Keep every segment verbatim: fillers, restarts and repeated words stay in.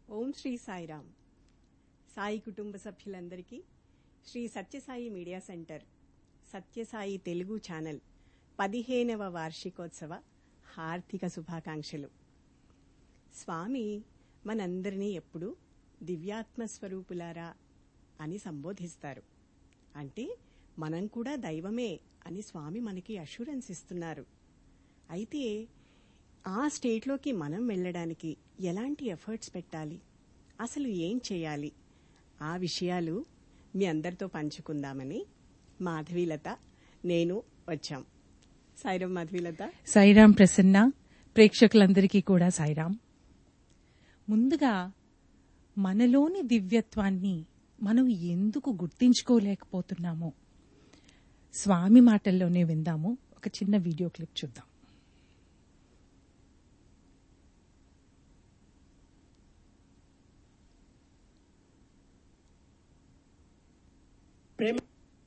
ఓం శ్రీ సాయిరామ్. సాయి కుటుంబ సభ్యులందరికీ Shri Sathya Sai media centre Sathya Sai Telugu channel పదిహేనవ వార్షికోత్సవ హార్దిక శుభాకాంక్షలు. స్వామి మనందరినీ ఎప్పుడూ దివ్యాత్మ స్వరూపులారా అని సంబోధిస్తారు. అంటే మనం కూడా దైవమే అని స్వామి మనకి అష్యూరెన్స్ ఇస్తున్నారు. అయితే ఆ స్టేట్లోకి మనం వెళ్ళడానికి ఎలాంటి ఎఫర్ట్స్ పెట్టాలి, అసలు ఏం చేయాలి, ఆ విషయాలు మీ అందరితో పంచుకుందామని మాధవీలత నేను వచ్చాం. సాయిరాం మాధవీలత. సాయిరాం ప్రసన్న. ప్రేక్షకులందరికీ కూడా సాయిరాం. ముందుగా మనలోని దివ్యత్వాన్ని మనం ఎందుకు గుర్తించుకోలేకపోతున్నామో స్వామి మాటల్లోనే విందాము. ఒక చిన్న వీడియో క్లిప్ చూద్దాం. ప్రేమ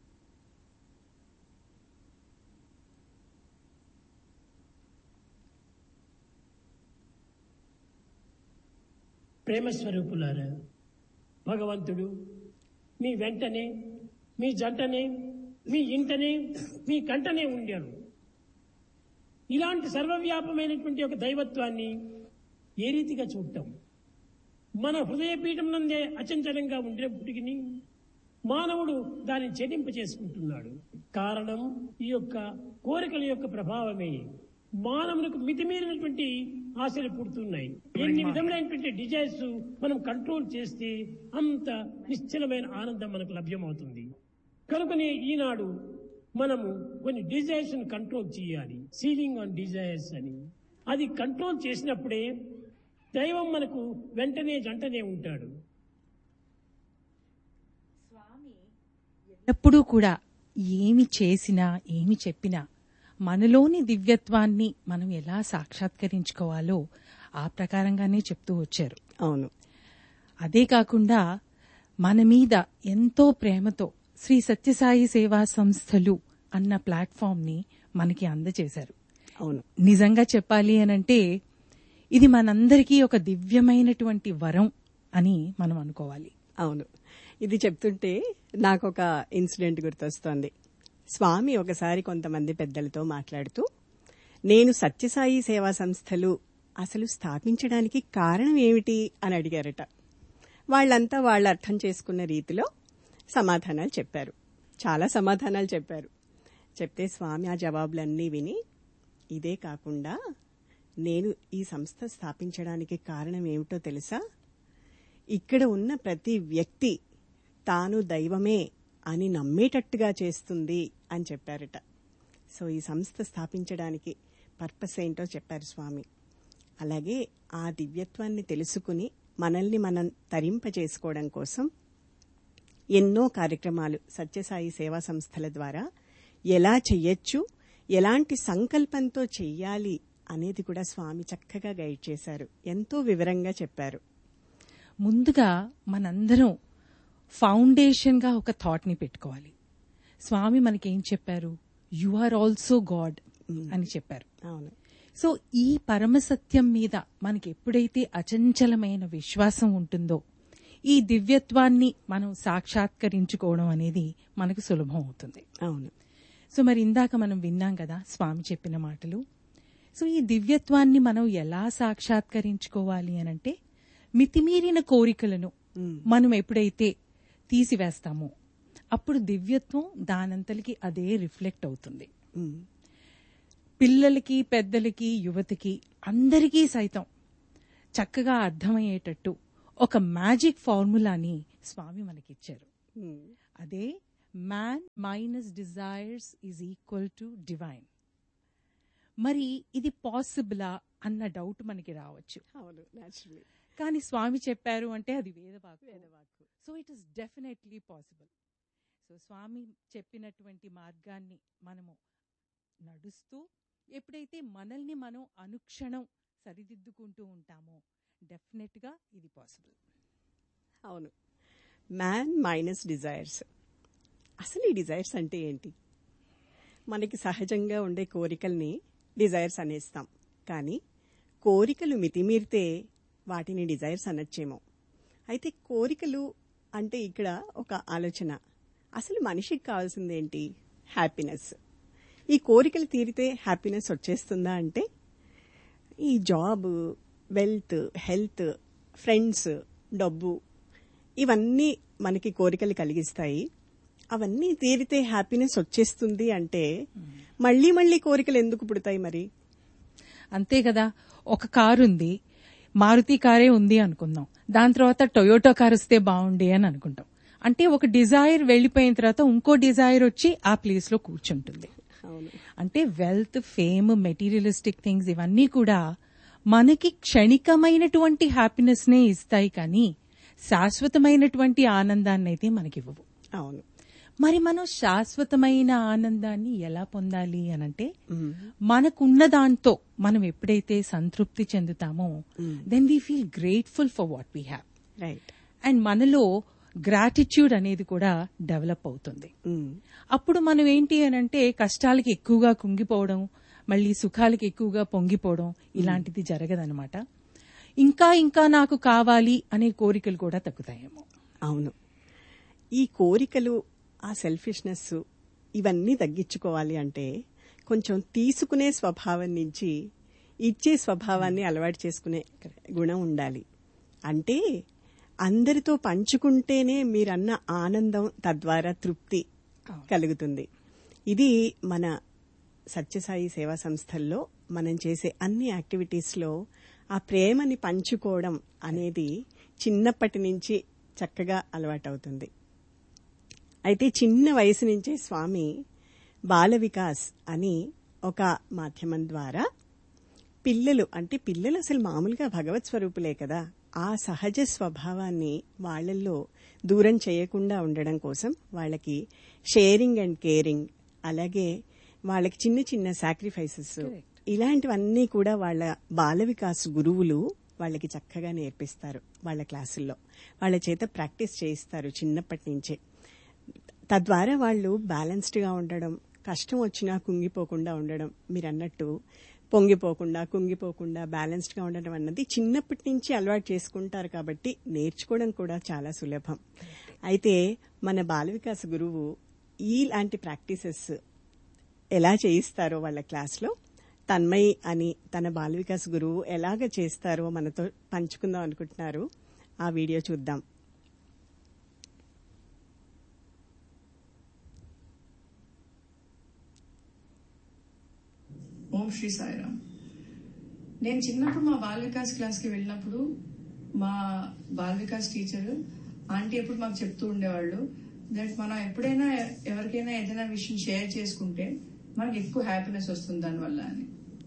ప్రేమ స్వరూపులారా, భగవంతుడు మీ వెంటనే, మీ జంటనే, మీ ఇంటనే, మీ కంటనే ఉండాడు. ఇలాంటి సర్వవ్యాపమైనటువంటి ఒక దైవత్వాన్ని ఏ రీతిగా చూడటం? మన హృదయపీఠం నందే అచంచలంగా ఉండేప్పటికీ మానవుడు దాన్ని చెడింప చేసుకుంటున్నాడు. కారణం ఈ యొక్క కోరికల యొక్క ప్రభావమే. మానవునికి మితిమీరినటువంటి ఆశలు పుడుతున్నాయి. ఎన్ని విధములైనటువంటి డిజైర్స్ మనం కంట్రోల్ చేస్తే అంత నిశ్చలమైన ఆనందం మనకు లభ్యమవుతుంది. కనుకనే ఈనాడు మనము కొన్ని డిజైర్స్ ను కంట్రోల్ చేయాలి. సీలింగ్ ఆన్ డిజైర్స్ అని. అది కంట్రోల్ చేసినప్పుడే దైవం మనకు వెంటనే జంటనే ఉంటాడు. ఎప్పుడూ కూడా ఏమి చేసినా ఏమి చెప్పినా మనలోని దివ్యత్వాన్ని మనం ఎలా సాక్షాత్కరించుకోవాలో ఆ ప్రకారంగానే చెప్తూ వచ్చారు. అవును. అదే కాకుండా మన మీద ఎంతో ప్రేమతో శ్రీ సత్యసాయి సేవా సంస్థలు అన్న ప్లాట్ఫామ్ ని మనకి అందజేశారు. అవును. నిజంగా చెప్పాలి అనంటే ఇది మనందరికీ ఒక దివ్యమైనటువంటి వరం అని మనం అనుకోవాలి. అవును. ఇది చెప్తుంటే నాకు ఒక ఇన్సిడెంట్ గుర్తొస్తోంది. స్వామి ఒకసారి కొంతమంది పెద్దలతో మాట్లాడుతూ, నేను సత్యసాయి సేవా సంస్థలు అసలు స్థాపించడానికి కారణం ఏమిటి అని అడిగారట. వాళ్ళంతా వాళ్ళు అర్థం చేసుకున్న రీతిలో సమాధానాలు చెప్పారు. చాలా సమాధానాలు చెప్పారు. చెప్తే స్వామి ఆ జవాబులన్నీ విని, ఇదే కాకుండా నేను ఈ సంస్థ స్థాపించడానికి కారణం ఏమిటో తెలుసా? ఇక్కడ ఉన్న ప్రతి వ్యక్తి తాను దైవమే అని నమ్మేటట్టుగా చేస్తుంది అని చెప్పారట. సో ఈ సంస్థ స్థాపించడానికి పర్పస్ ఏంటో చెప్పారు స్వామి. అలాగే ఆ దివ్యత్వాన్ని తెలుసుకుని మనల్ని మనం తరింపజేసుకోవడం కోసం ఎన్నో కార్యక్రమాలు సత్యసాయి సేవా సంస్థల ద్వారా ఎలా చెయ్యొచ్చు, ఎలాంటి సంకల్పంతో చెయ్యాలి అనేది కూడా స్వామి చక్కగా గైడ్ చేశారు. ఎంతో వివరంగా చెప్పారు. ముందుగా మనందరం ఫౌండేషన్ గా ఒక థాట్ ని పెట్టుకోవాలి. స్వామి మనకేం చెప్పారు? యు ఆర్ ఆల్సో గాడ్ అని చెప్పారు. అవును. సో ఈ పరమసత్యం మీద మనకి ఎప్పుడైతే అచంచలమైన విశ్వాసం ఉంటుందో ఈ దివ్యత్వాన్ని మనం సాక్షాత్కరించుకోవడం అనేది మనకు సులభం అవుతుంది. అవును. సో మరి ఇందాక మనం విన్నాం కదా స్వామి చెప్పిన మాటలు. సో ఈ దివ్యత్వాన్ని మనం ఎలా సాక్షాత్కరించుకోవాలి అనంటే మితిమీరిన కోరికలను మనం ఎప్పుడైతే తీసివేస్తామో అప్పుడు దివ్యత్వం దానంతలికి అదే రిఫ్లెక్ట్ అవుతుంది. పిల్లలకి, పెద్దలకి, యువతకి అందరికీ సైతం చక్కగా అర్థమయ్యేటట్టు ఒక మ్యాజిక్ ఫార్ములాని స్వామి మనకిచ్చారు. అదే man minus desires is equal to divine. మరి ఇది పాసిబులా అన్న డౌట్ మనకి రావచ్చు. అవును, నేచురల్లీ. కానీ స్వామి చెప్పారు అంటే అది వేదవాక్కు. వేదవాక్కు so it is definitely possible. So స్వామి చెప్పినటువంటి మార్గాన్ని మనము నడుస్తూ ఎప్పుడైతే మనల్ని మనం అనుక్షణం సరిదిద్దుకుంటూ ఉంటామో డెఫినెట్ గా ఇది పాసిబుల్. అవును. Man minus desires. అసలు ఈ డిజైర్స్ అంటే ఏంటి? మనకి సహజంగా ఉండే కోరికల్ని డిజైర్స్ అనేస్తాం. కానీ కోరికలు మితిమీరితే వాటిని డిజైర్స్ అనొచ్చేమో. అయితే కోరికలు అంటే ఇక్కడ ఒక ఆలోచన, అసలు మనిషికి కావాల్సింది ఏంటి? హ్యాపీనెస్. ఈ కోరికలు తీరితే హ్యాపీనెస్ వచ్చేస్తుందా అంటే, ఈ జాబ్, వెల్త్, హెల్త్, ఫ్రెండ్స్, డబ్బు ఇవన్నీ మనకి కోరికలు కలిగిస్తాయి. అవన్నీ తీరితే హ్యాపీనెస్ వచ్చేస్తుంది అంటే మళ్లీ మళ్లీ కోరికలు ఎందుకు పుడతాయి మరి? అంతే కదా. ఒక కారు ఉంది, మారుతి కారే ఉంది అనుకుందాం, దాని తర్వాత టొయోటో కార్ వస్తే బాగుండే అని అనుకుంటాం. అంటే ఒక డిజైర్ వెళ్లిపోయిన తర్వాత ఇంకో డిజైర్ వచ్చి ఆ ప్లేస్ లో కూర్చుంటుంది. అంటే వెల్త్, ఫేమ్, మెటీరియలిస్టిక్ థింగ్స్ ఇవన్నీ కూడా మనకి క్షణికమైనటువంటి హ్యాపీనెస్ నే ఇస్తాయి, కానీ శాశ్వతమైనటువంటి ఆనందాన్ని అయితే మనకివ్వవు. అవును. మరి మనం శాశ్వతమైన ఆనందాన్ని ఎలా పొందాలి అనంటే, మనకున్న దాంతో మనం ఎప్పుడైతే సంతృప్తి చెందుతామో then we feel grateful for what we have. Right. And మనలో గ్రాటిట్యూడ్ అనేది కూడా డెవలప్ అవుతుంది. అప్పుడు మనం ఏంటి అనంటే కష్టాలకి ఎక్కువగా కుంగిపోవడం, మళ్ళీ సుఖాలకి ఎక్కువగా పొంగిపోవడం ఇలాంటిది జరగదనమాట. ఇంకా ఇంకా నాకు కావాలి అనే కోరికలు కూడా తగ్గుతాయేమో. అవును. ఈ కోరికలు, ఆ సెల్ఫిష్నెస్ ఇవన్నీ తగ్గించుకోవాలి అంటే కొంచెం తీసుకునే స్వభావం నుంచి ఇచ్చే స్వభావాన్ని అలవాటు చేసుకునే గుణం ఉండాలి. అంటే అందరితో పంచుకుంటేనే మీరన్న ఆనందం, తద్వారా తృప్తి కలుగుతుంది. ఇది మన సత్యసాయి సేవా సంస్థల్లో మనం చేసే అన్ని యాక్టివిటీస్లో ఆ ప్రేమని పంచుకోవడం అనేది చిన్నప్పటి నుంచి చక్కగా అలవాటవుతుంది. అయితే చిన్న వయసు నుంచే స్వామి బాల వికాస్ అని ఒక మాధ్యమం ద్వారా పిల్లలు, అంటే పిల్లలు అసలు మామూలుగా భగవత్ స్వరూపులే కదా, ఆ సహజ స్వభావాన్ని వాళ్లల్లో దూరం చేయకుండా ఉండడం కోసం వాళ్ళకి షేరింగ్ అండ్ కేరింగ్, అలాగే వాళ్ళకి చిన్న చిన్న సాక్రిఫైసెస్ ఇలాంటివన్నీ కూడా వాళ్ళ బాల వికాస్ గురువులు వాళ్ళకి చక్కగా నేర్పిస్తారు. వాళ్ళ క్లాసుల్లో వాళ్ళ చేత ప్రాక్టీస్ చేయిస్తారు చిన్నప్పటి నుంచే. తద్వారా వాళ్ళు బ్యాలెన్స్డ్గా ఉండడం, కష్టం వచ్చినా కుంగిపోకుండా ఉండడం, మీరు అన్నట్టు పొంగిపోకుండా కుంగిపోకుండా బ్యాలెన్స్డ్గా ఉండడం అన్నది చిన్నప్పటి నుంచి అలవాటు చేసుకుంటారు కాబట్టి నేర్చుకోవడం కూడా చాలా సులభం. అయితే మన బాల వికాస గురువు ఇలాంటి ప్రాక్టీసెస్ ఎలా చేయిస్తారో వాళ్ళ క్లాస్లో తన్మయ్ అని తన బాల వికాస్ గురువు ఎలాగ చేస్తారో మనతో పంచుకుందాం అనుకుంటున్నారు. ఆ వీడియో చూద్దాం. ఓం శ్రీ సాయిరామ్. నేను చిన్నప్పుడు మా బాల వికాస్ క్లాస్కి వెళ్ళినప్పుడు మా బాల వికాస్ టీచర్ ఆంటీ ఎప్పుడు మాకు చెప్తూ ఉండేవాళ్ళు, దట్ మనం ఎప్పుడైనా ఎవరికైనా ఏదైనా విషయం షేర్ చేసుకుంటే మనకి ఎక్కువ హ్యాపీనెస్ వస్తుంది దానివల్ల అని.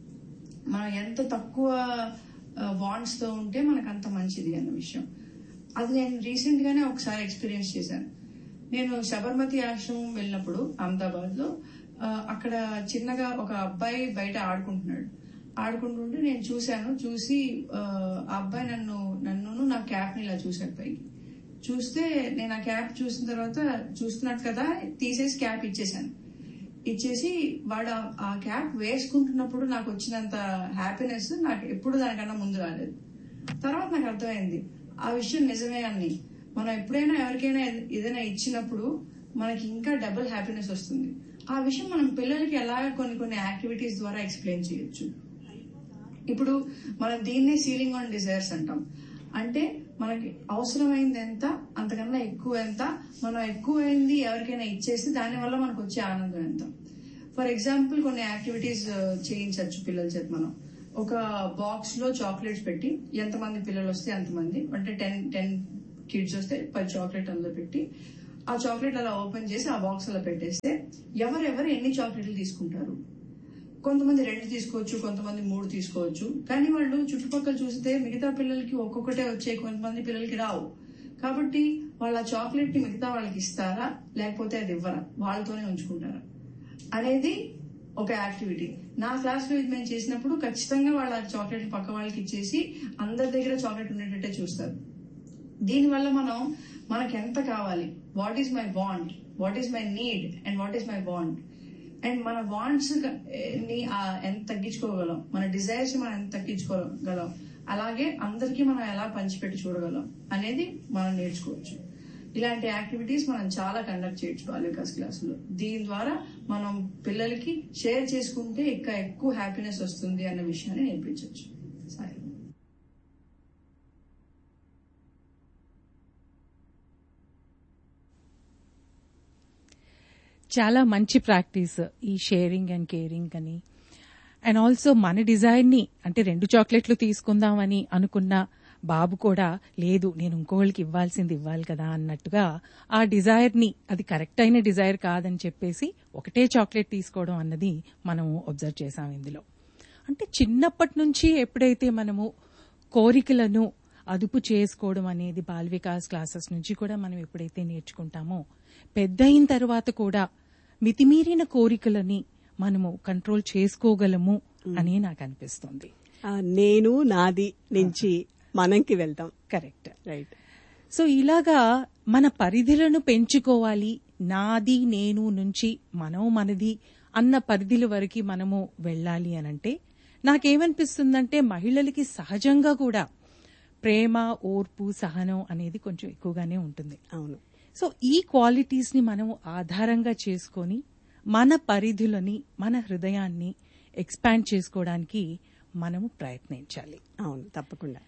మనం ఎంత తక్కువ వాంట్స్ తో ఉంటే మనకు అంత మంచిది అన్న విషయం. అది నేను రీసెంట్ గానే ఒకసారి ఎక్స్పీరియన్స్ చేశాను. నేను శబర్మతి ఆశ్రమం వెళ్ళినప్పుడు అహ్మదాబాద్ లో అక్కడ చిన్నగా ఒక అబ్బాయి బయట ఆడుకుంటున్నాడు. ఆడుకుంటుంటే నేను చూశాను. చూసి ఆ అబ్బాయి నన్ను నన్ను నా క్యాప్ ని ఇలా చూశాడు పైకి. చూస్తే నేను ఆ క్యాప్ చూసిన తర్వాత చూస్తున్నట్టు కదా తీసేసి క్యాప్ ఇచ్చేసాను. ఇచ్చేసి వాడు ఆ క్యాప్ వేసుకుంటున్నప్పుడు నాకు వచ్చినంత హ్యాపీనెస్ నాకు ఎప్పుడు దానికన్నా ముందు రాలేదు. తర్వాత నాకు అర్థమైంది ఆ విషయం నిజమే అని. మనం ఎప్పుడైనా ఎవరికైనా ఏదైనా ఇచ్చినప్పుడు మనకి ఇంకా డబుల్ హ్యాపీనెస్ వస్తుంది. ఆ విషయం మనం పిల్లలకి ఎలా కొన్ని కొన్ని యాక్టివిటీస్ ద్వారా ఎక్స్ప్లెయిన్ చేయొచ్చు. ఇప్పుడు మనం దీన్నే సీలింగ్ ఆన్ డిజైర్స్ అంటాం. అంటే మనకి అవసరమైంది ఎంత, అంతకన్నా ఎక్కువ ఎంత, మనం ఎక్కువైంది ఎవరికైనా ఇచ్చేసి దానివల్ల మనకు వచ్చే ఆనందం ఎంత. ఫర్ ఎగ్జాంపుల్ కొన్ని యాక్టివిటీస్ చేయించవచ్చు పిల్లల చేత. మనం ఒక బాక్స్ లో చాక్లెట్స్ పెట్టి ఎంతమంది పిల్లలు వస్తే అంతమంది, అంటే టెన్ టెన్ కిడ్స్ వస్తే పది చాక్లెట్ అందులో పెట్టి ఆ చాక్లెట్ అలా ఓపెన్ చేసి ఆ బాక్స్ అలా పెట్టేస్తే ఎవరెవరు ఎన్ని చాక్లెట్లు తీసుకుంటారు. కొంతమంది రెండు తీసుకోవచ్చు, కొంతమంది మూడు తీసుకోవచ్చు. కానీ వాళ్ళు చుట్టుపక్కల చూస్తే మిగతా పిల్లలకి ఒక్కొక్కటే వచ్చే, కొంతమంది పిల్లలకి రావు. కాబట్టి వాళ్ళ చాక్లెట్ ని మిగతా వాళ్ళకి ఇస్తారా లేకపోతే అది ఇవ్వరా, వాళ్ళతోనే ఉంచుకుంటారా అనేది ఒక యాక్టివిటీ. నా క్లాస్ లో ఇది మేము చేసినప్పుడు ఖచ్చితంగా వాళ్ళ చాక్లెట్ పక్క వాళ్ళకి ఇచ్చేసి అందరి దగ్గర చాక్లెట్ ఉండేటట్టే చూస్తారు. దీనివల్ల మనం మనకి ఎంత కావాలి, what is my want, what is my need and what is my want, and మన వాంట్స్ ని ఎంత తగ్గించుకోగలం, మన డిజైర్స్ మనం ఎంత తగ్గించుకోగలం అలాగే అందరికీ మనం ఎలా పంచిపెట్టి చూడగలం అనేది మనం నేర్చుకోవచ్చు. ఇలాంటి యాక్టివిటీస్ మనం చాలా కండక్ట్ చేయొచ్చు బాల్ వికాస్ క్లాసులో. దీని ద్వారా మనం పిల్లలకి షేర్ చేసుకుంటే ఇంకా ఎక్కువ హ్యాపీనెస్ వస్తుంది అన్న విషయాన్ని నేర్పించవచ్చు. సాయి చాలా మంచి ప్రాక్టీస్ ఈ షేరింగ్ అండ్ కేరింగ్ అని. అండ్ ఆల్సో మన డిజైర్ ని అంటే రెండు చాక్లెట్లు తీసుకుందామని అనుకున్న బాబు కూడా లేదు నేను ఇంకోళ్ళకి ఇవ్వాల్సింది ఇవ్వాలి కదా అన్నట్టుగా ఆ డిజైర్ ని అది కరెక్ట్ అయిన డిజైర్ కాదని చెప్పేసి ఒకటే చాక్లెట్ తీసుకోవడం అన్నది మనం అబ్జర్వ్ చేశాం ఇందులో. అంటే చిన్నప్పటి నుంచి ఎప్పుడైతే మనము కోరికలను అదుపు చేసుకోవడం అనేది బాల్ వికాస్ క్లాసెస్ నుంచి కూడా మనం ఎప్పుడైతే నేర్చుకుంటామో పెద్ద అయిన తర్వాత కూడా మితిమీరిన కోరికలని మనము కంట్రోల్ చేసుకోగలము అని నాకు అనిపిస్తుంది. నేను నాది నుంచి మనంకి వెళ్తాం. Correct, right. సో ఇలాగా మన పరిధులను పెంచుకోవాలి. నాది నేను నుంచి మనం మనది అన్న పరిధుల వరకు మనము వెళ్ళాలి అనంటే నాకేమనిపిస్తుందంటే మహిళలకి సహజంగా కూడా ప్రేమ, ఓర్పు, సహనం అనేది కొంచెం ఎక్కువగానే ఉంటుంది. అవును. సో ఈ క్వాలిటీస్ ని మనం ఆధారంగా చేసుకొని మన పరిధులని మన హృదయాన్ని ఎక్స్పాండ్ చేసుకోవడానికి మనము ప్రయత్నించాలి. అవును, తప్పకుండా.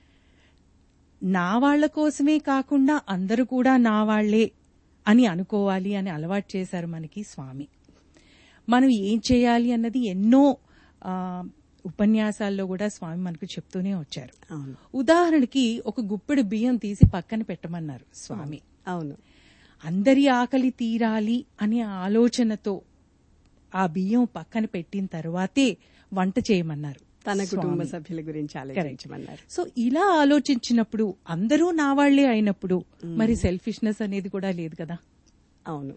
నా వాళ్ల కోసమే కాకుండా అందరూ కూడా నా వాళ్లే అని అనుకోవాలి అని అలవాటు చేశారు మనకి స్వామి. మనం ఏం చేయాలి అన్నది ఎన్నో ఉపన్యాసాల్లో కూడా స్వామి మనకు చెప్తూనే వచ్చారు. ఉదాహరణకి ఒక గుప్పెడు బియ్యం తీసి పక్కన పెట్టమన్నారు స్వామి. అవును. అందరి ఆకలి తీరాలి అనే ఆలోచనతో ఆ బియ్యం పక్కన పెట్టిన తర్వాతే వంట చేయమన్నారు. తన కుటుంబ సభ్యుల గురించి ఆలోచించమన్నారు. సో ఇలా ఆలోచించినప్పుడు అందరూ నా వాళ్లే అయినప్పుడు మరి సెల్ఫిష్నెస్ అనేది కూడా లేదు కదా. అవును.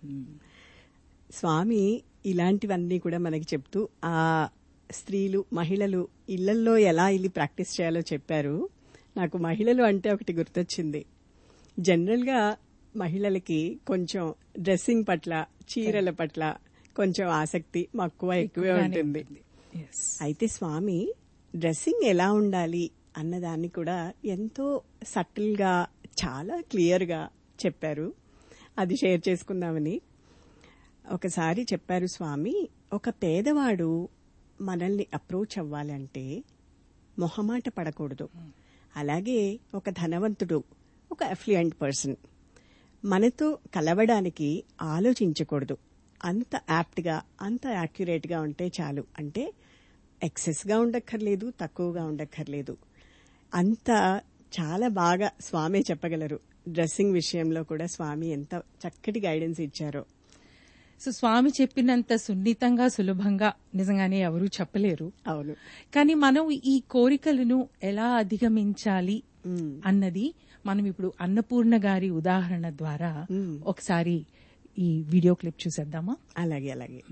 స్వామి ఇలాంటివన్నీ కూడా మనకి చెప్తూ ఆ స్త్రీలు మహిళలు ఇళ్లల్లో ఎలా ఇల్లు ప్రాక్టీస్ చేయాలో చెప్పారు. నాకు మహిళలు అంటే ఒకటి గుర్తొచ్చింది. జనరల్ గా మహిళలకి కొంచెం డ్రెస్సింగ్ పట్ల, చీరల పట్ల కొంచెం ఆసక్తి మక్కువ ఎక్కువే ఉంటుంది. అయితే స్వామి డ్రెస్సింగ్ ఎలా ఉండాలి అన్నదాన్ని కూడా ఎంతో సటిల్ గా చాలా క్లియర్ గా చెప్పారు. అది షేర్ చేసుకుందామని. ఒకసారి చెప్పారు స్వామి, ఒక పేదవాడు మనల్ని అప్రోచ్ అవ్వాలంటే మొహమాట పడకూడదు. అలాగే ఒక ధనవంతుడు, ఒక అఫ్లుయెంట్ పర్సన్ మనతో కలవడానికి ఆలోచించకూడదు. అంత యాప్ట్ గా, అంత యాక్యురేట్ గా ఉంటే చాలు. అంటే ఎక్సెస్ గా ఉండక్కర్లేదు, తక్కువగా ఉండక్కర్లేదు. అంత చాలా బాగా స్వామి చెప్పగలరు. డ్రెస్సింగ్ విషయంలో కూడా స్వామి ఎంత చక్కటి గైడెన్స్ ఇచ్చారో. సో స్వామి చెప్పినంత సున్నితంగా, సులభంగా నిజంగానే ఎవరూ చెప్పలేరు. అవును. కానీ మనం ఈ కోరికలను ఎలా అధిగమించాలి అన్నది మనం ఇప్పుడు అన్నపూర్ణ గారి ఉదాహరణ ద్వారా ఒకసారి ఈ వీడియో క్లిప్ చూసేద్దామా? అలాగే అలాగే.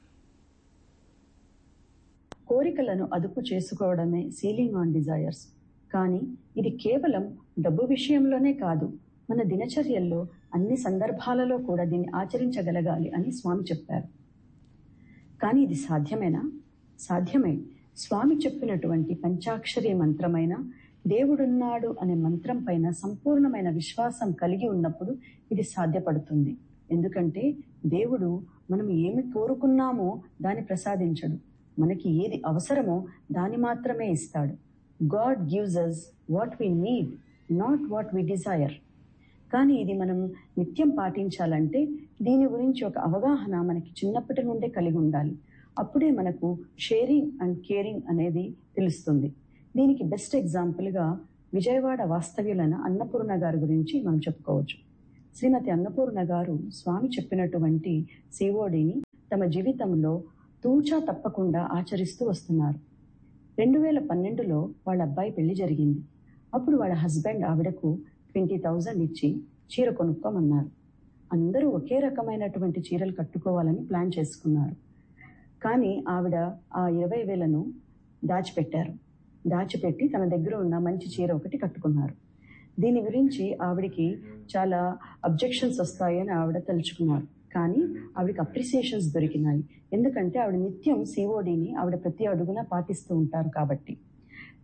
కోరికలను అదుపు చేసుకోవడమే సీలింగ్ ఆన్ డిజైర్స్. కానీ ఇది కేవలం డబ్బు విషయంలోనే కాదు, మన దినచర్యల్లో అన్ని సందర్భాలలో కూడా దీన్ని ఆచరించగలగాలి అని స్వామి చెప్పారు. కానీ ఇది సాధ్యమేనా? సాధ్యమే. స్వామి చెప్పినటువంటి పంచాక్షరి మంత్రమైన దేవుడున్నాడు అనే మంత్రం పైన సంపూర్ణమైన విశ్వాసం కలిగి ఉన్నప్పుడు ఇది సాధ్యపడుతుంది. ఎందుకంటే దేవుడు మనం ఏమి కోరుకున్నామో దాన్ని ప్రసాదించడు. మనకి ఏది అవసరమో దాన్ని మాత్రమే ఇస్తాడు. God gives us what we need, not what we Dzire. కానీ ఇది మనం నిత్యం పాటించాలంటే దీని గురించి ఒక అవగాహన మనకి చిన్నప్పటి నుండే కలిగి ఉండాలి. అప్పుడే మనకు షేరింగ్ అండ్ కేరింగ్ అనేది తెలుస్తుంది. దీనికి బెస్ట్ ఎగ్జాంపుల్గా విజయవాడ వాస్తవ్యులైన అన్నపూర్ణ గారి గురించి మనం చెప్పుకోవచ్చు. శ్రీమతి అన్నపూర్ణ గారు స్వామి చెప్పినటువంటి సిఓడిని తమ జీవితంలో తూచా తప్పకుండా ఆచరిస్తూ వస్తున్నారు. రెండు వేల పన్నెండులో వాళ్ళ అబ్బాయి పెళ్లి జరిగింది. అప్పుడు వాళ్ళ హస్బెండ్ ఆవిడకు ట్వంటీ థౌజండ్ ఇచ్చి చీర కొనుక్కోమన్నారు. అందరూ ఒకే రకమైనటువంటి చీరలు కట్టుకోవాలని ప్లాన్ చేసుకున్నారు. కానీ ఆవిడ ఆ ఇరవై వేలను దాచిపెట్టారు. దాచిపెట్టి తన దగ్గర ఉన్న మంచి చీర ఒకటి కట్టుకున్నారు. దీని గురించి ఆవిడికి చాలా అబ్జెక్షన్స్ వస్తాయని ఆవిడ తలుచుకున్నారు. కానీ ఆవిడకి అప్రిసియేషన్స్ దొరికినాయి. ఎందుకంటే ఆవిడ నిత్యం సిఓడిని ఆవిడ ప్రతి అడుగున పాటిస్తూ ఉంటారు కాబట్టి.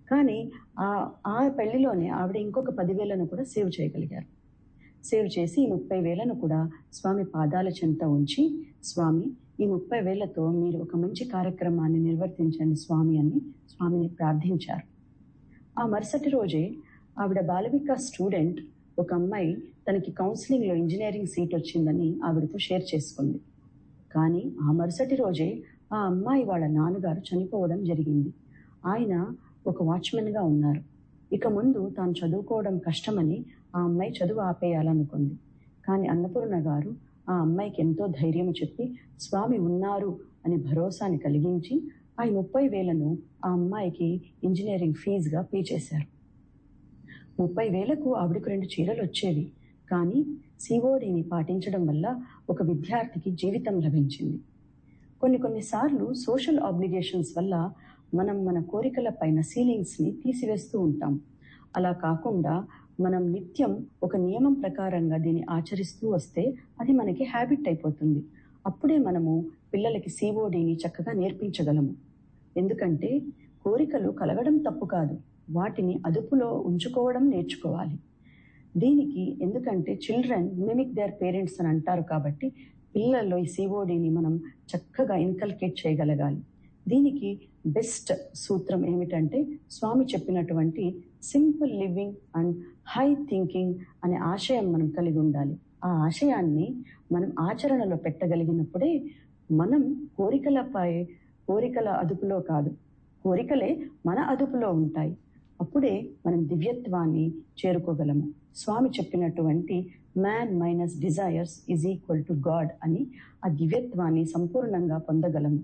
కానీ ఆ ఆ పెళ్లిలోనే ఆవిడ ఇంకొక పదివేలను కూడా సేవ్ చేయగలిగారు. సేవ్ చేసి ఈ ముప్పై వేలను కూడా స్వామి పాదాల చెంత ఉంచి, స్వామి ఈ ముప్పై వేలతో మీరు ఒక మంచి కార్యక్రమాన్ని నిర్వర్తించండి స్వామి అని స్వామిని ప్రార్థించారు. ఆ మరుసటి రోజే ఆవిడ బాలవిక స్టూడెంట్ ఒక అమ్మాయి తనకి కౌన్సిలింగ్లో ఇంజనీరింగ్ సీట్ వచ్చిందని ఆవిడతో షేర్ చేసుకుంది. కానీ ఆ మరుసటి రోజే ఆ అమ్మాయి వాళ్ళ నాన్నగారు చనిపోవడం జరిగింది. ఆయన ఒక వాచ్మెన్గా ఉన్నారు. ఇక ముందు తాను చదువుకోవడం కష్టమని ఆ అమ్మాయి చదువు ఆపేయాలనుకుంది. కానీ అన్నపూర్ణ గారు ఆ అమ్మాయికి ఎంతో ధైర్యం చెప్పి స్వామి ఉన్నారు అని భరోసాని కలిగించి ఆ ముప్పై వేలను ఆ అమ్మాయికి ఇంజనీరింగ్ ఫీజుగా పే చేశారు. ముప్పై వేలకు ఆవిడకు రెండు చీరలు వచ్చేవి. కానీ సిఓడిని పాటించడం వల్ల ఒక విద్యార్థికి జీవితం లభించింది. కొన్ని కొన్నిసార్లు సోషల్ ఆబ్లిగేషన్స్ వల్ల మనం మన కోరికల పైన సీలింగ్స్ని తీసివేస్తూ ఉంటాం. అలా కాకుండా మనం నిత్యం ఒక నియమం ప్రకారంగా దీన్ని ఆచరిస్తూ వస్తే అది మనకి హ్యాబిట్ అయిపోతుంది. అప్పుడే మనము పిల్లలకి సిఓడిని చక్కగా నేర్పించగలము. ఎందుకంటే కోరికలు కలగడం తప్పు కాదు, వాటిని అదుపులో ఉంచుకోవడం నేర్చుకోవాలి. దీనికి ఎందుకంటే చిల్డ్రన్ మిమిక్ దేర్ పేరెంట్స్ అని అంటారు కాబట్టి పిల్లల్లో ఈ సిఓడిని మనం చక్కగా ఇన్కల్కేట్ చేయగలగాలి. దీనికి బెస్ట్ సూత్రం ఏమిటంటే స్వామి చెప్పినటువంటి simple living and high thinking అనే ఆశయం మనం కలిగి ఉండాలి. ఆ ఆశయాన్ని మనం ఆచరణలో పెట్టగలిగినప్పుడే మనం కోరికలపై కోరికల అదుపులో కాదు, కోరికలే మన అదుపులో ఉంటాయి. అప్పుడే మనం దివ్యత్వాన్ని చేరుకోగలము. స్వామి చెప్పినటువంటి man minus desires is equal to God అని ఆ దివ్యత్వాన్ని సంపూర్ణంగా పొందగలము.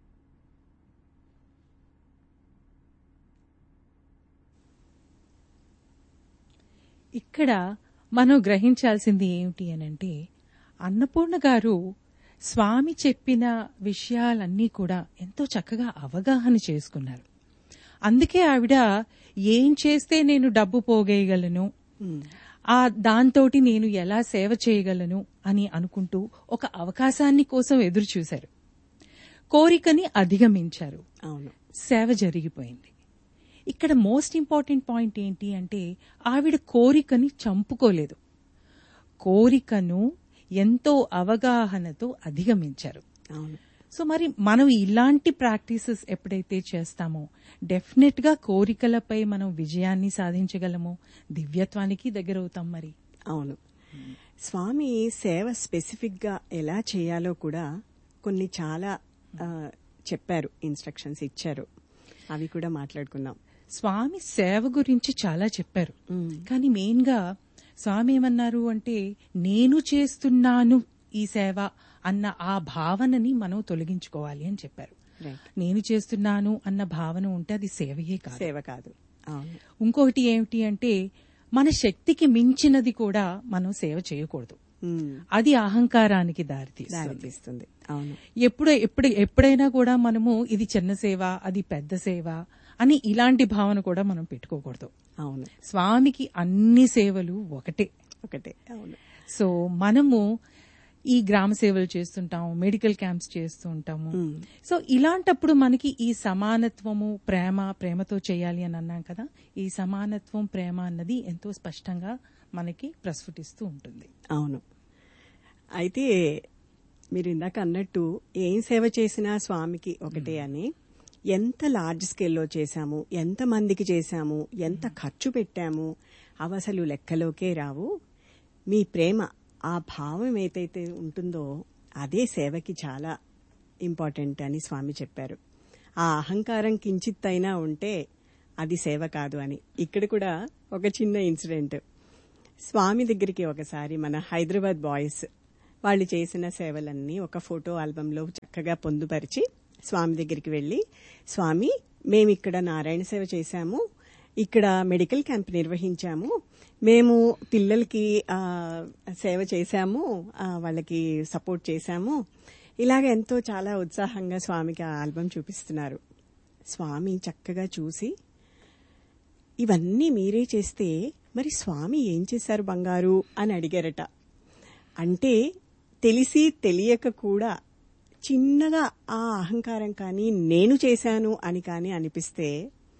ఇక్కడ మనం గ్రహించాల్సింది ఏమిటి అనంటే, అన్నపూర్ణ గారు స్వామి చెప్పిన విషయాలన్నీ కూడా ఎంతో చక్కగా అవగాహన చేసుకున్నారు. అందుకే ఆవిడ ఏం చేస్తే నేను డబ్బు పోగేయగలను, ఆ దాంతోటి నేను ఎలా సేవ చేయగలను అని అనుకుంటూ ఒక అవకాశాన్ని కోసం ఎదురు చూశారు. కోరికని అధిగమించారు. అవును, సేవ జరిగిపోయింది. ఇక్కడ మోస్ట్ ఇంపార్టెంట్ పాయింట్ ఏంటి అంటే, ఆవిడ కోరికని చంపుకోలేదు, కోరికను ఎంతో అవగాహనతో అధిగమించారు. అవును. సో మరి మనం ఇలాంటి ప్రాక్టీసెస్ ఎప్పుడైతే చేస్తామో డెఫినెట్ గా కోరికలపై మనం విజయాన్ని సాధించగలము, దివ్యత్వానికి దగ్గరవుతాం. మరి అవును, స్వామి సేవ స్పెసిఫిక్ గా ఎలా చేయాలో కూడా కొన్ని చాలా ఆ, చెప్పారు, ఇన్స్ట్రక్షన్స్ ఇచ్చారు. అవి కూడా మాట్లాడుకుందాం. స్వామి సేవ గురించి చాలా చెప్పారు. కానీ మెయిన్ గా స్వామి ఏమన్నారు అంటే, నేను చేస్తున్నాను ఈ సేవ అన్న ఆ భావనని మనం తొలగించుకోవాలి అని చెప్పారు. నేను చేస్తున్నాను అన్న భావన ఉంటే అది సేవయే కాదు, సేవ కాదు. అవును. ఇంకొకటి ఏమిటి అంటే, మన శక్తికి మించినది కూడా మనం సేవ చేయకూడదు. అది అహంకారానికి దారితీస్తుంది. అవును. ఎప్పుడు ఎప్పుడు ఎప్పుడైనా కూడా మనము ఇది చిన్న సేవ, అది పెద్ద సేవ అని ఇలాంటి భావన కూడా మనం పెట్టుకోకూడదు. అవును. స్వామికి అన్ని సేవలు ఒకటే ఒకటే. అవును. సో మనము ఈ గ్రామ సేవలు చేస్తుంటాము, మెడికల్ క్యాంప్స్ చేస్తూ ఉంటాము. సో ఇలాంటప్పుడు మనకి ఈ సమానత్వము, ప్రేమ, ప్రేమతో చేయాలి అని అన్నాం కదా, ఈ సమానత్వం, ప్రేమ అన్నది ఎంతో స్పష్టంగా మనకి ప్రస్ఫుటిస్తూ ఉంటుంది. అవును. అయితే మీరు ఇందాక అన్నట్టు ఏం సేవ చేసినా స్వామికి ఒకటే అని, ఎంత లార్జ్ స్కేల్లో చేశాము, ఎంత మందికి చేశాము, ఎంత ఖర్చు పెట్టాము, అవి అసలు లెక్కలోకే రావు. మీ ప్రేమ, ఆ భావం ఏదైతే ఉంటుందో అదే సేవకి చాలా ఇంపార్టెంట్ అని స్వామి చెప్పారు. ఆ అహంకారం కించిత్తైనా ఉంటే అది సేవ కాదు అని. ఇక్కడ కూడా ఒక చిన్న ఇన్సిడెంట్. స్వామి దగ్గరికి ఒకసారి మన హైదరాబాద్ బాయ్స్ వాళ్ళు చేసిన సేవలన్నీ ఒక ఫోటో ఆల్బంలో చక్కగా పొందుపరిచి స్వామి దగ్గరికి వెళ్లి, స్వామి మేమిక్కడ నారాయణ సేవ చేశాము, ఇక్కడ మెడికల్ క్యాంప్ నిర్వహించాము, మేము పిల్లలకి సేవ చేశాము, వాళ్ళకి సపోర్ట్ చేశాము, ఇలాగ ఎంతో చాలా ఉత్సాహంగా స్వామికి ఆ ఆల్బం చూపిస్తున్నారు. స్వామి చక్కగా చూసి, ఇవన్నీ మీరే చేస్తే మరి స్వామి ఏం చేశారు బంగారు అని అడిగారట. అంటే తెలిసి తెలియక కూడా చిన్నగా ఆ అహంకారం కానీ, నేను చేశాను అని కానీ అనిపిస్తే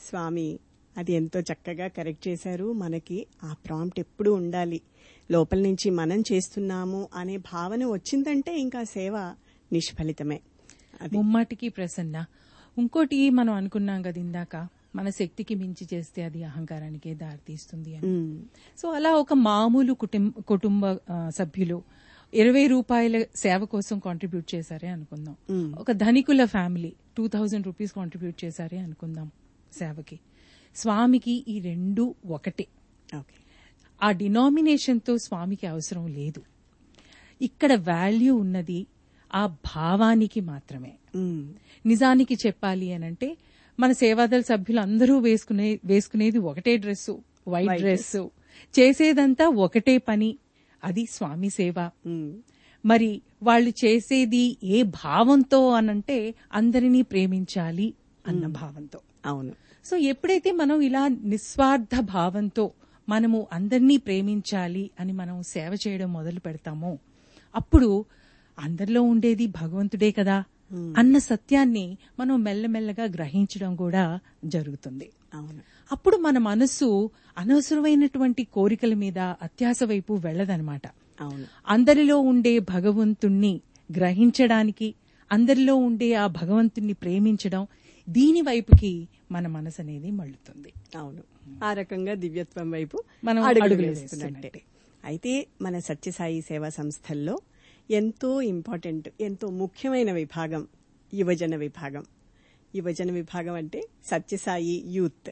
స్వామి అది ఎంతో చక్కగా కరెక్ట్ చేశారు. మనకి ఆ ప్రాంప్ట్ ఎప్పుడూ ఉండాలి. లోపల నుంచి మనం చేస్తున్నాము అనే భావన వచ్చిందంటే ఇంకా సేవ నిష్ఫలితమే. అది ముమ్మాటికి ప్రసన్న. ఇంకోటి మనం అనుకున్నాం కదా ఇందాక, మన శక్తికి మించి చేస్తే అది అహంకారానికే దారితీస్తుంది అని. మ్, సో అలా ఒక మామూలు కుటుంబ కుటుంబ ఆ, సభ్యులు ఇరవై రూపాయల సేవ కోసం కాంట్రిబ్యూట్ చేశారే అనుకుందాం. మ్, ఒక ధనికుల family two thousand rupees contribute చేశారే అనుకుందాం సేవకి. స్వామికి ఈ రెండు ఒకటే. ఓకే. ఆ డినామినేషన్ తో స్వామికి అవసరం లేదు. ఇక్కడ వాల్యూ ఉన్నది ఆ భావానికి మాత్రమే. మ్, నిజానికి చెప్పాలి అనంటే మన సేవాదళ సభ్యులు అందరూ వేసుకునే వేసుకునేది ఒకటే డ్రెస్సు, వైట్ White డ్రెస్, చేసేదంతా ఒకటే పని, అది స్వామి సేవ. మ్, మరి వాళ్ళు చేసేది ఏ భావంతో అనంటే అందరినీ ప్రేమించాలి అన్న భావంతో. అవును. సో ఎప్పుడైతే మనం ఇలా నిస్వార్థ భావంతో మనము అందరినీ ప్రేమించాలి అని మనం సేవ చేయడం మొదలు పెడతామో అప్పుడు అందరిలో ఉండేది భగవంతుడే కదా అన్న సత్యాన్ని మనం మెల్లమెల్లగా గ్రహించడం కూడా జరుగుతుంది. అవును. అప్పుడు మన మనస్సు అనవసరమైనటువంటి కోరికల మీద అత్యాస వైపు వెళ్లదనమాట. అవును. అందరిలో ఉండే భగవంతుణ్ణి గ్రహించడానికి, అందరిలో ఉండే ఆ భగవంతుణ్ణి ప్రేమించడం, దీని వైపుకి మన మనసు అనేది మళ్ళుతుంది. అవును. ఆ రకంగా దివ్యత్వం వైపు మనం అడుగులు అడుగులు వేస్తున్నట్టే. వేస్తున్నట్టే. అయితే మన సత్యసాయి సేవా సంస్థల్లో ఎంతో ఇంపార్టెంట్, ఎంతో ముఖ్యమైన విభాగం యువజన విభాగం. యువజన విభాగం అంటే సత్యసాయి యూత్.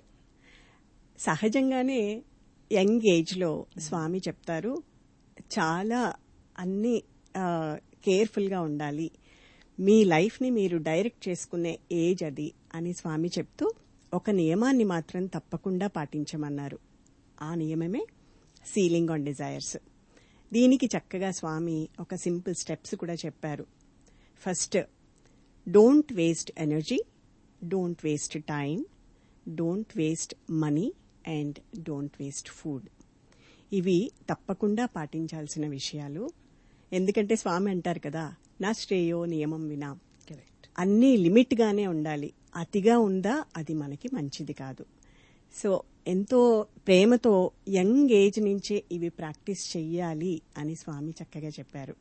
సహజంగానే యంగ్ ఏజ్ లో స్వామి చెప్తారు, చాలా అన్ని కేర్ఫుల్ గా ఉండాలి, మీ లైఫ్ ని మీరు డైరెక్ట్ చేసుకునే ఏజ్ అది అని స్వామి చెప్తూ ఒక నియమాన్ని మాత్రం తప్పకుండా పాటించమన్నారు. ఆ నియమమే సీలింగ్ ఆన్ డిజైర్స్. దీనికి చక్కగా స్వామి ఒక సింపుల్ స్టెప్స్ కూడా చెప్పారు. First, don't waste energy, don't waste time, don't waste money and don't waste food. ఇవి తప్పకుండా పాటించాల్సిన విషయాలు. ఎందుకంటే స్వామి అంటారు కదా, నా శ్రేయో నియమం వినా. కరెక్ట్. అన్నీ లిమిట్ గానే ఉండాలి. అతిగా ఉందా అది మనకి మంచిది కాదు. సో ఎంతో ప్రేమతో యంగ్ ఏజ్ నుంచే ఇవి ప్రాక్టీస్ చెయ్యాలి అని స్వామి చక్కగా చెప్పారు.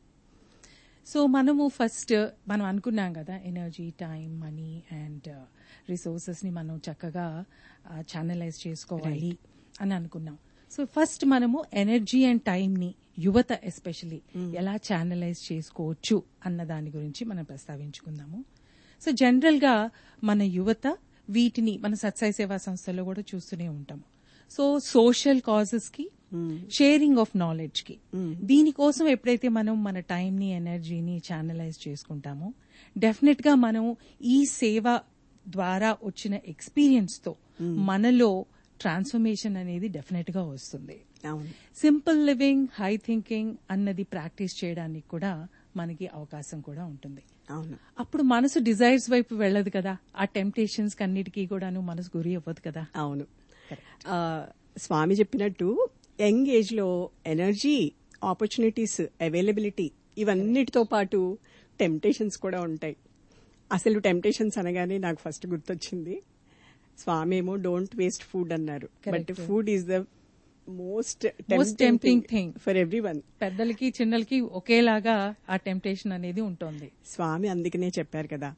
సో మనము ఫస్ట్ మనం అనుకున్నాం కదా, energy, time, money and resources ని మనం చక్కగా ఛానలైజ్ చేసుకోవాలి అని అనుకున్నాం. సో ఫస్ట్ మనము ఎనర్జీ అండ్ టైం ని యువత ఎస్పెషలీ ఎలా ఛానలైజ్ చేసుకోవచ్చు అన్న దాని గురించి మనం ప్రస్తావించుకుందాము. సో జనరల్ గా మన యువత వీటిని మన సత్సాయి సేవా సంస్థలో కూడా చూస్తూనే ఉంటాము. సో సోషల్ కాజెస్ కి, షేరింగ్ ఆఫ్ నాలెడ్జ్ కి, దీనికోసం ఎప్పుడైతే మనం మన టైం ని, ఎనర్జీని ఛానలైజ్ చేసుకుంటామో డెఫినెట్ గా మనం ఈ సేవ ద్వారా వచ్చిన ఎక్స్పీరియన్స్ తో మనలో ట్రాన్స్ఫర్మేషన్ అనేది డెఫినెట్ గా వస్తుంది. అవును. సింపుల్ లివింగ్, హై థింకింగ్ అన్నది ప్రాక్టీస్ చేయడానికి కూడా మనకి అవకాశం కూడా ఉంటుంది. అవును. అప్పుడు మనసు డిజైర్స్ వైపు వెళ్ళదు కదా, ఆ టెంప్టేషన్స్ కన్నిటికీ కూడాను మనసు గురి అవ్వదు కదా. అవును. ఆ, స్వామి చెప్పినట్టు యంగ్ ఏజ్ లో ఎనర్జీ, ఆపర్చునిటీస్, అవైలబిలిటీ ఇవన్నిటితో పాటు టెంప్టేషన్స్ కూడా ఉంటాయి. అసలు టెంప్టేషన్స్ అనగానే నాకు ఫస్ట్ గుర్తొచ్చింది, స్వామి ఏమో డోంట్ వేస్ట్ ఫుడ్ అన్నారు. But food is the most most tempting thing for every one. పెద్దలకి చిన్నలకి ఒకేలాగా ఆ టెంప్టేషన్ అనేది ఉంటుంది. స్వామి అందుకనే చెప్పారు కదా,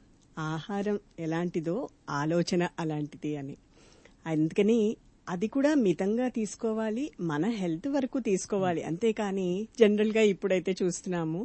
ఆహారం ఎలాంటిదో ఆలోచన అలాంటిది అని. అందుకని అది కూడా మితంగా తీసుకోవాలి, మన హెల్త్ వరకు తీసుకోవాలి. అంతేకాని జనరల్ గా ఇప్పుడైతే చూస్తున్నాము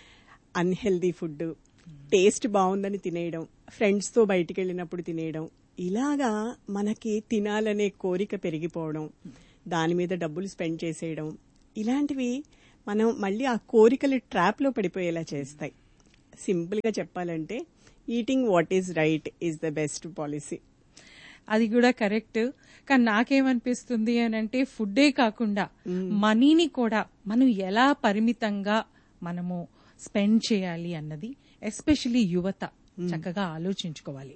అన్హెల్దీ ఫుడ్, టేస్ట్ బాగుందని తినేయడం, ఫ్రెండ్స్ తో బయటికి వెళ్ళినప్పుడు తినేయడం, ఇలాగా మనకి తినాలనే కోరిక పెరిగిపోవడం, దాని మీద డబ్బులు స్పెండ్ చేసేయడం, ఇలాంటివి మనం మళ్ళీ ఆ కోరికల ట్రాప్ లో పడిపోయేలా చేస్తాయి. సింపుల్ గా చెప్పాలంటే eating what is right is the best policy. అది కూడా కరెక్ట్. కానీ నాకేమనిపిస్తుంది అని అంటే ఫుడ్డే కాకుండా మనీని కూడా మనం ఎలా పరిమితంగా మనము స్పెండ్ చేయాలి అన్నది ఎస్పెషలీ యువత చక్కగా ఆలోచించుకోవాలి.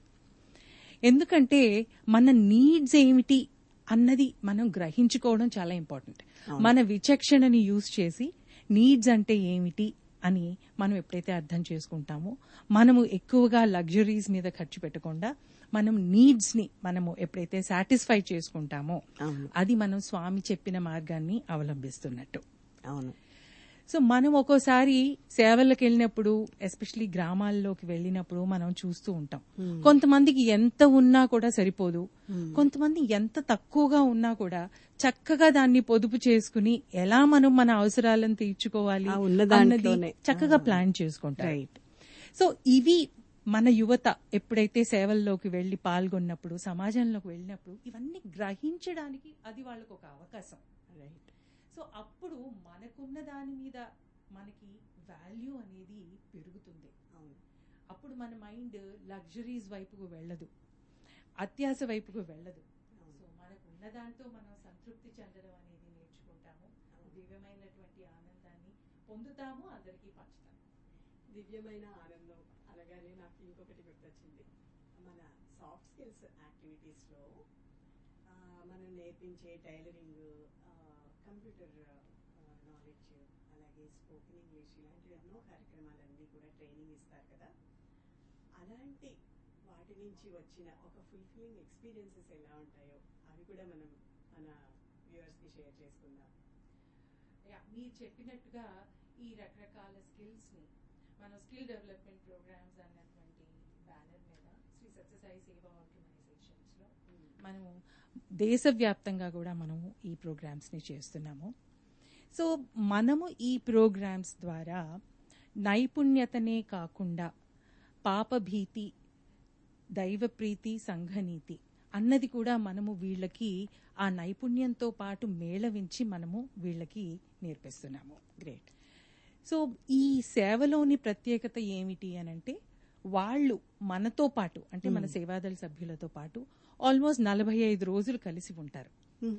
ఎందుకంటే మన నీడ్స్ ఏమిటి అన్నది మనం గ్రహించుకోవడం చాలా ఇంపార్టెంట్. మన విచక్షణని యూజ్ చేసి నీడ్స్ అంటే ఏమిటి అని మనం ఎప్పుడైతే అర్థం చేసుకుంటామో, మనము ఎక్కువగా లగ్జరీస్ మీద ఖర్చు పెట్టకుండా మనం నీడ్స్ ని మనము ఎప్పుడైతే సాటిస్ఫై చేసుకుంటామో అవును. అది మనం స్వామి చెప్పిన మార్గాన్ని అవలంబిస్తున్నట్టు. అవును. సో మనం ఒక్కోసారి సేవలకు వెళ్ళినప్పుడు, ఎస్పెషలీ గ్రామాల్లోకి వెళ్ళినప్పుడు మనం చూస్తూ ఉంటాం, కొంతమందికి ఎంత ఉన్నా కూడా సరిపోదు, కొంతమంది ఎంత తక్కువగా ఉన్నా కూడా చక్కగా దాన్ని పొదుపు చేసుకుని ఎలా మనం మన అవసరాలను తీర్చుకోవాలి ఆ ఉన్న అన్నది దాంట్లోనే. చక్కగా ప్లాన్ చేసుకుంటారు. రైట్. సో ఇవి మన యువత ఎప్పుడైతే సేవల్లోకి వెళ్లి పాల్గొన్నప్పుడు, సమాజంలోకి వెళ్ళినప్పుడు ఇవన్నీ గ్రహించడానికి అది వాళ్ళకు ఒక అవకాశం. రైట్. సో అప్పుడు మనకున్న దాని మీద మనకి వాల్యూ అనేది పెరుగుతుంది. అప్పుడు మన మైండ్ లగ్జరీస్ వైపుకు వెళ్ళదు, అత్యాశ వైపుకు వెళ్ళదు. సో మనకున్న దాంతో మనం సంతృప్తి చెందడం అనేది నేర్చుకుంటాము, దివ్యమైనటువంటి ఆనందాన్ని పొందుతాము, అందరికీ పంచుతాము. దివ్యమైన ఆనందం అనగానే నాకు ఇంకొకటి గుర్తొచ్చింది. మన సాఫ్ట్ స్కిల్స్ యాక్టివిటీస్ లో మనం నేర్పించే టైలరింగ్, కంప్యూటర్ నాలెడ్జ్, అలాగే స్పోకెన్ ఇంగ్లీష్, ఇలాంటి ఎన్నో కార్యక్రమాలన్నీ కూడా ట్రైనింగ్ ఇస్తారు కదా. అలాంటి వాటి నుంచి వచ్చిన ఒక ఫుల్ఫిల్లింగ్ ఎక్స్పీరియన్సెస్ ఎలా ఉంటాయో అవి కూడా మనం మన వ్యూవర్స్ కి షేర్ చేసుకుందాం. మీరు చెప్పినట్టుగా ఈ రకరకాల స్కిల్స్ ని మనం స్కిల్ డెవలప్మెంట్ ప్రోగ్రామ్స్ అన్నటువంటి బ్యానర్ మీద శ్రీ సత్యసాయి సేవా ఆర్గనైజేషన్స్ లో మనము దేశవ్యాప్తంగా కూడా మనము ఈ ప్రోగ్రామ్స్ ని చేస్తున్నాము. సో మనము ఈ ప్రోగ్రామ్స్ ద్వారా నైపుణ్యతనే కాకుండా పాపభీతి, దైవప్రీతి, సంఘనీతి అన్నది కూడా మనము వీళ్ళకి ఆ నైపుణ్యంతో పాటు మేళవించి మనము వీళ్ళకి నేర్పిస్తున్నాము. గ్రేట్. సో ఈ సేవలోని ప్రత్యేకత ఏమిటి అనంటే, వాళ్ళు మనతో పాటు అంటే మన సేవాదళ సభ్యులతో పాటు ఆల్మోస్ట్ నలభై ఐదు రోజులు కలిసి ఉంటారు.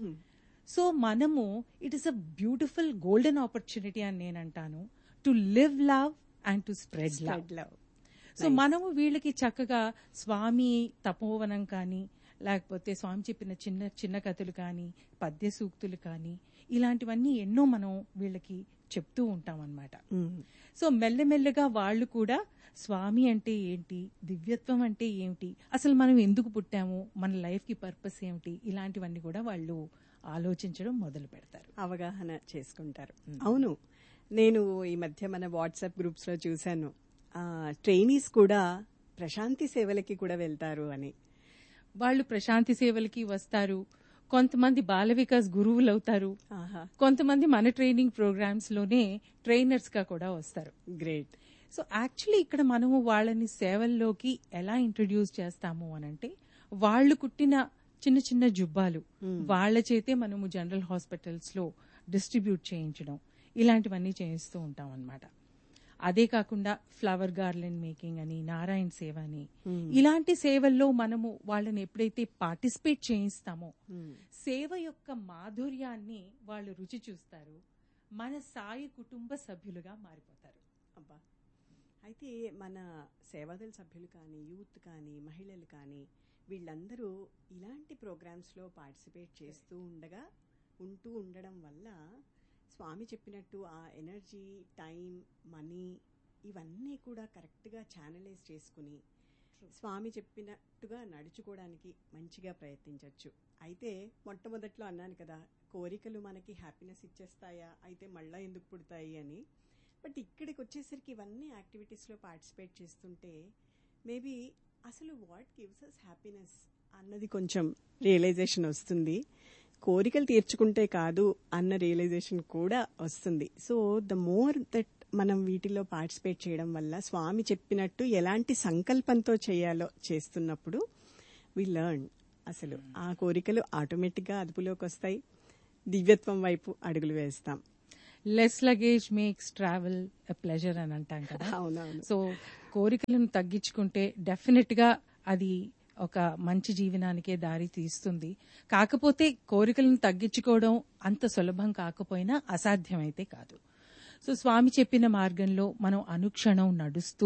సో మనము it is a beautiful golden opportunity అని నేను అంటాను, to live love and to spread love. So మనము వీళ్ళకి చక్కగా స్వామి తపోవనం కానీ, లేకపోతే స్వామి చెప్పిన చిన్న చిన్న కథలు కానీ, పద్య సూక్తులు కానీ, ఇలాంటివన్నీ ఎన్నో మనం వీళ్ళకి చెప్తూ ఉంటాం అన్నమాట. సో మెల్లమెల్లగా వాళ్ళు కూడా స్వామి అంటే ఏంటి, దివ్యత్వం అంటే ఏమిటి, అసలు మనం ఎందుకు పుట్టాము, మన లైఫ్ కి పర్పస్ ఏమిటి, ఇలాంటివన్నీ కూడా వాళ్ళు ఆలోచించడం మొదలు పెడతారు, అవగాహన చేసుకుంటారు. అవును, నేను ఈ మధ్య మన వాట్సాప్ గ్రూప్స్ లో చూశాను, ట్రైనీస్ కూడా ప్రశాంతి సేవలకి కూడా వెళ్తారు అని. వాళ్ళు ప్రశాంతి సేవలకి వస్తారు, కొంతమంది బాల వికాస్ గురువులు అవుతారు, కొంతమంది మన ట్రైనింగ్ ప్రోగ్రామ్స్ లోనే ట్రైనర్స్ గా కూడా వస్తారు. గ్రేట్. సో యాక్చువల్లీ ఇక్కడ మనము వాళ్ళని సేవల్లోకి ఎలా ఇంట్రడ్యూస్ చేస్తాము అనంటే, వాళ్ళు కుట్టిన చిన్న చిన్న జుబ్బాలు వాళ్ల చేతే మనము జనరల్ హాస్పిటల్స్ లో డిస్ట్రిబ్యూట్ చేయించడం, ఇలాంటివన్నీ చేయిస్తూ ఉంటాం అన్నమాట. అదే కాకుండా ఫ్లవర్ గార్లెండ్ మేకింగ్ అని, నారాయణ సేవ అని, ఇలాంటి సేవల్లో మనము వాళ్ళని ఎప్పుడైతే పార్టిసిపేట్ చేయిస్తామో సేవ యొక్క మాధుర్యాన్ని వాళ్ళు రుచి చూస్తారు, మన సాయి కుటుంబ సభ్యులుగా మారిపోతారు. అబ్బా, అయితే మన సేవాదళ సభ్యులు కానీ, యూత్ కానీ, మహిళలు కానీ, వీళ్ళందరూ ఇలాంటి ప్రోగ్రామ్స్లో పార్టిసిపేట్ చేస్తూ ఉండగా ఉంటూ ఉండడం వల్ల స్వామి చెప్పినట్టు ఆ ఎనర్జీ, టైం, మనీ ఇవన్నీ కూడా కరెక్ట్గా ఛానలైజ్ చేసుకుని స్వామి చెప్పినట్టుగా నడుచుకోవడానికి మంచిగా ప్రయత్నించవచ్చు. అయితే మొట్టమొదట్లో అన్నాను కదా, కోరికలు మనకి హ్యాపీనెస్ ఇచ్చేస్తాయా, అయితే మళ్ళా ఎందుకు పుడతాయి అని. బట్ ఇక్కడికి వచ్చేసరికి ఇవన్నీ యాక్టివిటీస్లో పార్టిసిపేట్ చేస్తుంటే మేబీ అసలు వాట్ గివ్స్ అస్ హ్యాపీనెస్ అన్నది కొంచెం రియలైజేషన్ వస్తుంది. కోరికలు తీర్చుకుంటే కాదు అన్న రియలైజేషన్ కూడా వస్తుంది. సో ద మోర్ దట్ మనం వీటిలో పార్టిసిపేట్ చేయడం వల్ల స్వామి చెప్పినట్టు ఎలాంటి సంకల్పంతో చేయాలో చేస్తున్నప్పుడు వి లెర్న్, అసలు ఆ కోరికలు ఆటోమేటిక్గా అదుపులోకి వస్తాయి, దివ్యత్వం వైపు అడుగులు వేస్తాం. Less luggage makes travel a pleasure అని అంటాం కదా. అవునవును. సో కోరికలను తగ్గించుకుంటే డెఫినెట్ గా అది ఒక మంచి జీవనానికే దారి తీస్తుంది. కాకపోతే కోరికలను తగ్గించుకోవడం అంత సులభం కాకపోయినా అసాధ్యమైతే కాదు. సో స్వామి చెప్పిన మార్గంలో మనం అనుక్షణం నడుస్తూ,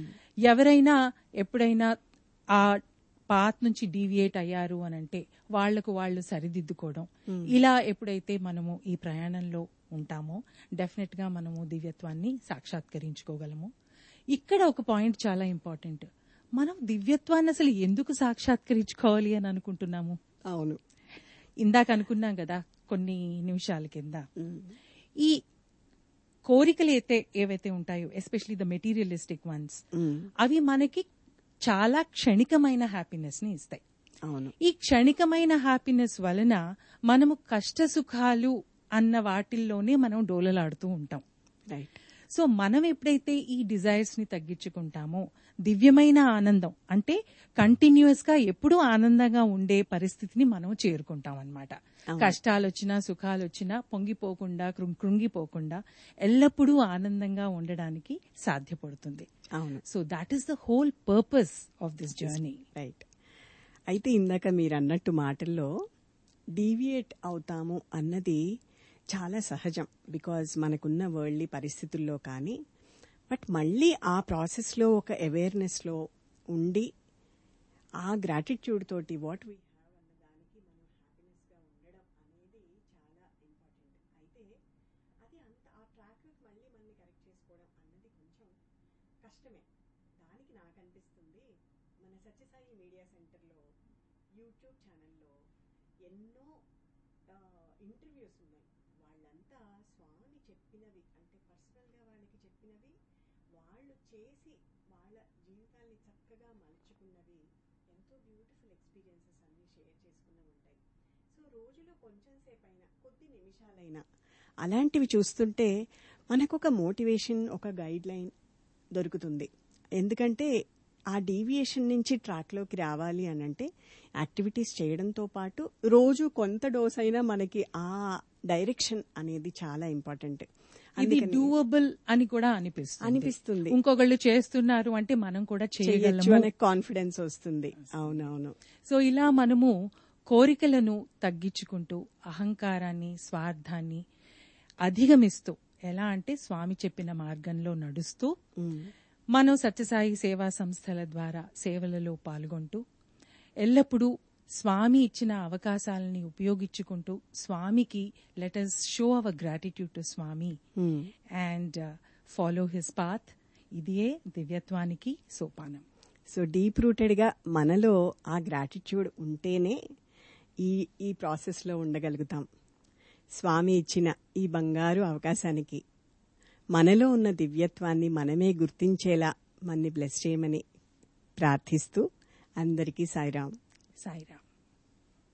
ఎవరైనా ఎప్పుడైనా ఆ పాత్ నుంచి డీవియేట్ అయ్యారు అనంటే వాళ్లకు వాళ్ళు సరిదిద్దుకోవడం, ఇలా ఎప్పుడైతే మనము ఈ ప్రయాణంలో ఉంటామో డెఫినెట్ గా మనము దివ్యత్వాన్ని సాక్షాత్కరించుకోగలము. ఇక్కడ ఒక పాయింట్ చాలా ఇంపార్టెంట్, మనం దివ్యత్వాన్ని అసలు ఎందుకు సాక్షాత్కరించుకోవాలి అని అనుకుంటున్నాము? అవును, ఇందాక అనుకున్నాం కదా కొన్ని నిమిషాల కింద. ఈ కోరికలు అయితే ఏవైతే ఉంటాయో, ఎస్పెషలీ ద మెటీరియలిస్టిక్ వన్స్, అవి మనకి చాలా క్షణికమైన హ్యాపీనెస్ ని ఇస్తాయి. అవును, ఈ క్షణికమైన హ్యాపీనెస్ వలన మనము కష్ట సుఖాలు అన్న వాటిల్లోనే మనం డోలలాడుతూ ఉంటాం. రైట్. సో మనం ఎప్పుడైతే ఈ డిజైర్స్ ని తగ్గించుకుంటామో, దివ్యమైన ఆనందం అంటే కంటిన్యూస్ గా ఎప్పుడూ ఆనందంగా ఉండే పరిస్థితిని మనం చేరుకుంటాం అన్నమాట. కష్టాలు వచ్చినా సుఖాలు వచ్చినా పొంగిపోకుండా, కృంగిపోకుండా ఎల్లప్పుడూ ఆనందంగా ఉండడానికి సాధ్యపడుతుంది. అవును. So that is the whole purpose of this journey. Right. అయితే ఇందాక మీరు అన్నట్టు మాటల్లో డీవియేట్ అవుతాము అన్నది చాలా సహజం, బికాజ్ మనకున్న వరల్డ్లీ పరిస్థితుల్లో. కానీ బట్ మళ్ళీ ఆ ప్రాసెస్లో ఒక అవేర్నెస్లో ఉండి ఆ గ్రాటిట్యూడ్ తోటి వాట్ వీ హ్యావ్ అన్న దానికి మనం హ్యాపీనెస్గా ఉండడం అనేది చాలా ఇంపార్టెంట్. అయితే అది అంత ఆ ట్రాక్లోకి మళ్ళీ మనల్ని కరెక్ట్ చేసుకోవడం అన్నది కొంచెం కష్టమే. దానికి నాకు అనిపిస్తుంది, మన సత్యసాయి మీడియా సెంటర్లో యూట్యూబ్ ఛానల్లో ఎన్నో ఇంటర్వ్యూస్ ఉన్నాయి. వాళ్ళంతా స్వామి చెప్పినవి, అంటే పర్సనల్గా వాళ్ళకి చెప్పినవి, వాళ్ళు చేసి వాళ్ళ జీవితాన్ని చక్కగా మలుచుకున్నవి, ఎంతో బ్యూటిఫుల్ ఎక్స్పీరియన్సెస్ అన్ని షేర్ చేసుకుని ఉంటాయి. సో రోజులో కొంచెం సేపు అయినా, కొద్ది నిమిషాలైనా అలాంటివి చూస్తుంటే మనకు ఒక మోటివేషన్, ఒక గైడ్ లైన్ దొరుకుతుంది. ఎందుకంటే ఆ డీవియేషన్ నుంచి ట్రాక్లోకి రావాలి అని అంటే యాక్టివిటీస్ చేయడంతో పాటు రోజు కొంత డోస్ అయినా మనకి ఆ డైరెక్షన్ అనేది చాలా ఇంపార్టెంట్. ఇది డూవబుల్ అని కూడా అనిపిస్తుంది అనిపిస్తుంది ఇంకొకళ్ళు చేస్తున్నారు అంటే మనం కూడా చేయగలము అనే కాన్ఫిడెన్స్ వస్తుంది. అవునవును. సో ఇలా మనము కోరికలను తగ్గించుకుంటూ అహంకారాన్ని, స్వార్థాన్ని అధిగమిస్తూ, ఎలా అంటే స్వామి చెప్పిన మార్గంలో నడుస్తూ మనం సత్యసాయి సేవా సంస్థల ద్వారా సేవలలో పాల్గొంటూ ఎల్లప్పుడూ స్వామి ఇచ్చిన అవకాశాలని ఉపయోగించుకుంటూ స్వామికి let us show hour gratitude to Swamy and follow his path. ఇదే దివ్యత్వానికి సోపానం. సో డీప్ రూటెడ్ గా మనలో ఆ గ్రాటిట్యూడ్ ఉంటేనే ఈ ఈ ప్రాసెస్లో ఉండగలుగుతాం. స్వామి ఇచ్చిన ఈ బంగారు అవకాశానికి, మనలో ఉన్న దివ్యత్వాన్ని మనమే గుర్తించేలా మన్ని బ్లెస్ చేయమని ప్రార్థిస్తూ అందరికీ సాయిరాం. సాయిరాం.